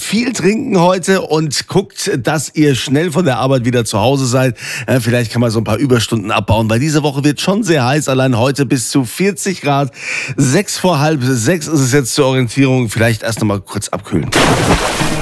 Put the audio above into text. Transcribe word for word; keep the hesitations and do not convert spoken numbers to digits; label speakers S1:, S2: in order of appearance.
S1: viel trinken heute und guckt, dass ihr schnell von der Arbeit wieder zu Hause seid. Äh, vielleicht kann man so ein paar Überstunden abbauen, weil diese Woche wird schon sehr heiß. Allein heute bis zu vierzig Grad. Sechs vor halb sechs ist es jetzt zur Orientierung. Vielleicht erst noch mal kurz abkühlen.